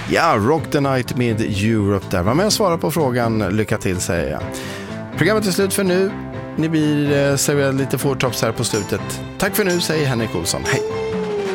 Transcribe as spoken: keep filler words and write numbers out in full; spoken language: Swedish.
Ja, Rock the Night med Europe där. Var med och svara på frågan. Lycka till, säger jag. Programmet är slut för nu. Ni blir eh, serverade lite four tops här på slutet. Tack för nu, säger Henrik Olsson. Hej!